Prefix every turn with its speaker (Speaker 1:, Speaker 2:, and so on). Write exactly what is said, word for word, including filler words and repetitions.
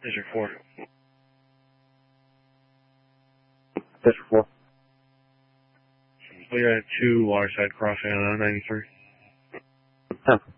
Speaker 1: District four.
Speaker 2: District four.
Speaker 1: We got two Waterside crossing on ninety-three.
Speaker 2: ten.